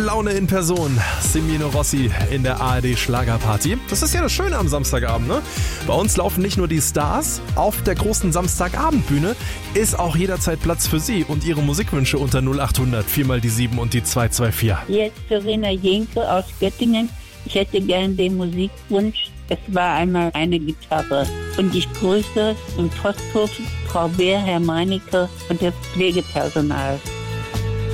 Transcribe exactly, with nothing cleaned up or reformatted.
Laune in Person. Semino Rossi in der A R D Schlagerparty. Das ist ja das Schöne am Samstagabend, ne? Bei uns laufen nicht nur die Stars. Auf der großen Samstagabendbühne ist auch jederzeit Platz für Sie und Ihre Musikwünsche unter null acht hundert vier mal die sieben und die zwei zwei vier. Hier ist Verena Jenke aus Göttingen. Ich hätte gern den Musikwunsch. Es war einmal eine Gitarre. Und ich grüße im Posthof Frau Beer, Herr Meinecke und das Pflegepersonal.